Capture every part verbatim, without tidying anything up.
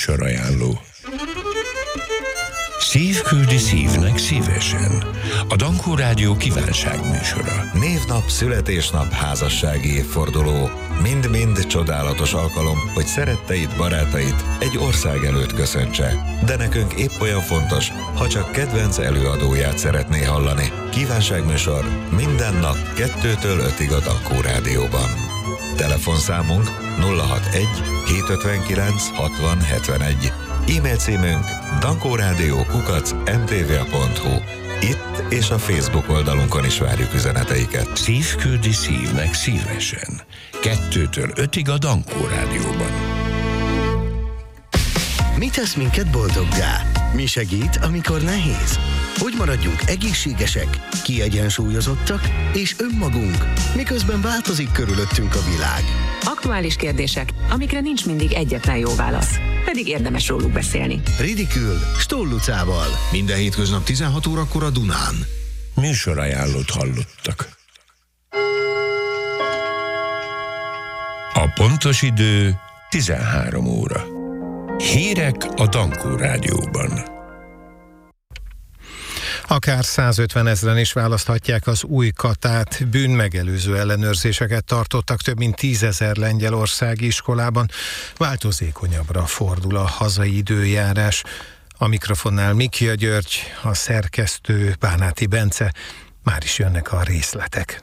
Műsorajánló. Szív küldi szívnek szívesen. A Dankó Rádió kívánságműsora. Névnap, születésnap, házassági évforduló. Mind-mind csodálatos alkalom, hogy szeretteid, barátait egy ország előtt köszöntse. De nekünk épp olyan fontos, ha csak kedvenc előadóját szeretné hallani. Kívánságműsor minden nap kettőtől ötig a Dankó Rádióban. Telefonszámunk nulla hatvanegy hétszázötvenkilenc hatvan hetvenegy. E-mail címünk dankórádió kukac em té vé pont hu. Itt és a Facebook oldalunkon is várjuk üzeneteiket. Szív küldi szívnek szívesen. Kettőtől ötig a Dankó Rádióban. Mi tesz minket boldoggá? Mi segít, amikor nehéz? Hogy maradjunk egészségesek, kiegyensúlyozottak és önmagunk, miközben változik körülöttünk a világ. Aktuális kérdések, amikre nincs mindig egyetlen jó válasz, pedig érdemes róluk beszélni. Ridikül, Stoll Lucával. Minden hétköznap tizenhat órakor a Dunán. Műsorajánlót hallottak. A pontos idő tizenhárom óra. Hírek a Dankó Rádióban. Akár százötven ezren is választhatják az új katát. Bűnmegelőző ellenőrzéseket tartottak több mint tízezer lengyelországi iskolában. Változékonyabbra fordul a hazai időjárás. A mikrofonnál Mikia György, a szerkesztő Bánáti Bence. Már is jönnek a részletek.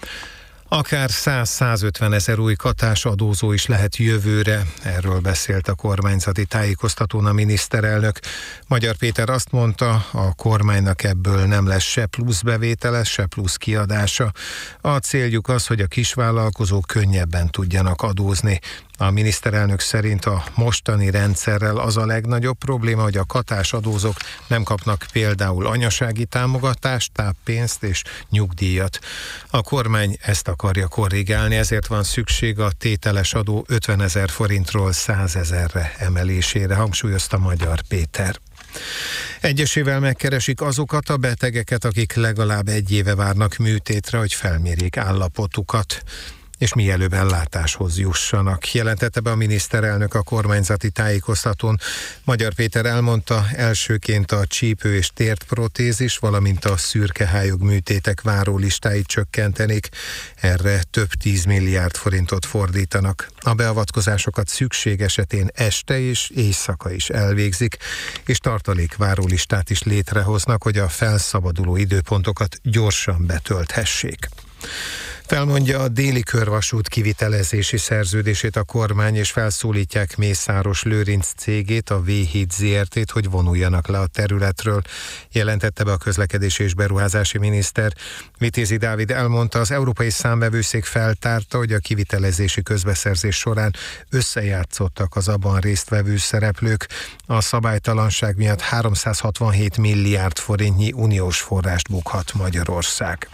Akár száz-százötven ezer új katás adózó is lehet jövőre, erről beszélt a kormányzati tájékoztatón a miniszterelnök. Magyar Péter azt mondta, a kormánynak ebből nem lesz se plusz bevétele, se plusz kiadása. A céljuk az, hogy a kisvállalkozók könnyebben tudjanak adózni. A miniszterelnök szerint a mostani rendszerrel az a legnagyobb probléma, hogy a katás adózók nem kapnak például anyasági támogatást, táppénzt és nyugdíjat. A kormány ezt akarja korrigálni, ezért van szükség a tételes adó ötvenezer forintról százezerre emelésére, hangsúlyozta Magyar Péter. Egyesével megkeresik azokat a betegeket, akik legalább egy éve várnak műtétre, hogy felmérjék állapotukat, és mielőbb ellátáshoz jussanak, jelentette be a miniszterelnök a kormányzati tájékoztatón. Magyar Péter elmondta, elsőként a csípő- és tértprotézis, valamint a szürkehályog műtétek várólistáit csökkentenék. Erre több tíz milliárd forintot fordítanak. A beavatkozásokat szükség esetén este és éjszaka is elvégzik, és tartalék várólistát is létrehoznak, hogy a felszabaduló időpontokat gyorsan betölthessék. Felmondja a Déli körvasút kivitelezési szerződését a kormány, és felszólítják Mészáros Lőrinc cégét, a V-híd zé er té-t, hogy vonuljanak le a területről, jelentette be a közlekedési és beruházási miniszter. Vitézi Dávid elmondta, az Európai Számvevőszék feltárta, hogy a kivitelezési közbeszerzés során összejátszottak az abban résztvevő szereplők. A szabálytalanság miatt háromszázhatvanhét milliárd forintnyi uniós forrást bukhat Magyarország.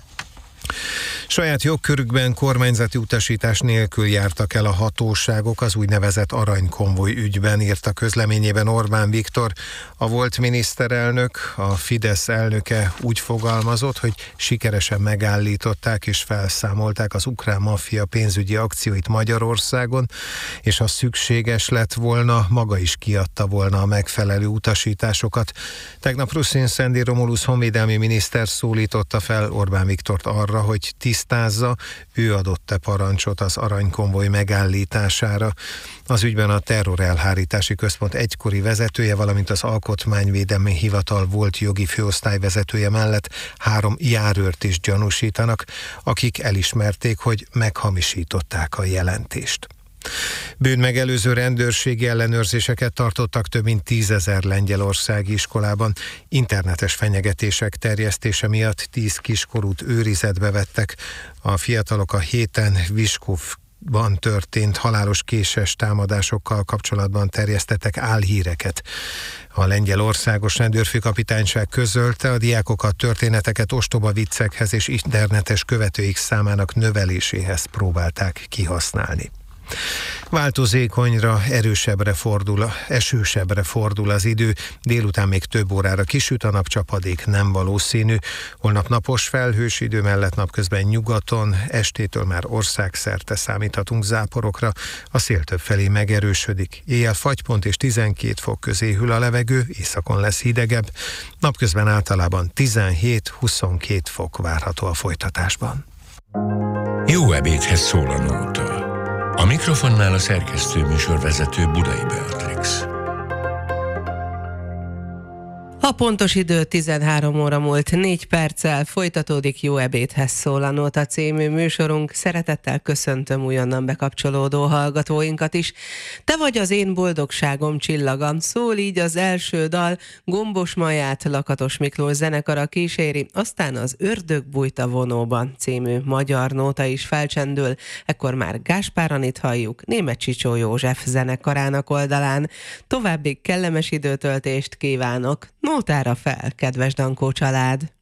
Saját jogkörükben kormányzati utasítás nélkül jártak el a hatóságok az úgynevezett aranykonvoj ügyben, írta közleményében Orbán Viktor. A volt miniszterelnök, a Fidesz elnöke úgy fogalmazott, hogy sikeresen megállították és felszámolták az ukrán maffia pénzügyi akcióit Magyarországon, és ha szükséges lett volna, maga is kiadta volna a megfelelő utasításokat. Tegnap Ruszin Szendi Romulusz honvédelmi miniszter szólította fel Orbán Viktort arra, hogy tisztázza, ő adott-e parancsot az aranykonvoj megállítására. Az ügyben a Terrorelhárítási Központ egykori vezetője, valamint az Alkotmányvédelmi Hivatal volt jogi főosztályvezetője mellett három járőrt is gyanúsítanak, akik elismerték, hogy meghamisították a jelentést. Bűnmegelőző rendőrségi ellenőrzéseket tartottak több mint tízezer lengyelországi iskolában. Internetes fenyegetések terjesztése miatt tíz kiskorút őrizetbe vettek. A fiatalok a héten Viskóvban történt halálos késes támadásokkal kapcsolatban terjesztettek álhíreket. A lengyel országos rendőrfőkapitányság közölte, a diákok a történeteket ostoba viccekhez és internetes követőik számának növeléséhez próbálták kihasználni. Változékonyra, erősebbre fordul, esősebbre fordul az idő, délután még több órára kisüt, a napcsapadék nem valószínű. Holnap napos felhős idő mellett napközben nyugaton, estétől már országszerte számíthatunk záporokra, a szél többfelé megerősödik. Éjjel fagypont és tizenkét fok közé hűl a levegő, északon lesz hidegebb, napközben általában tizenhét-huszonkét fok várható a folytatásban. Jó ebédhez szól a nóta. A mikrofonnál a szerkesztő műsorvezető Budai Beatrix. A pontos idő tizenhárom óra múlt négy perccel, folytatódik Jó ebédhez szól a Nóta című műsorunk. Szeretettel köszöntöm újonnan bekapcsolódó hallgatóinkat is. Te vagy az én boldogságom csillaga, szól így az első dal, Gombos Maját Lakatos Miklós zenekara kíséri, aztán az Ördög bújt a vonóban című magyar nóta is felcsendül, ekkor már Gáspár Anit halljuk Németh Csicsó József zenekarának oldalán. További kellemes időtöltést kívánok! Nótára fel, kedves Dankó család!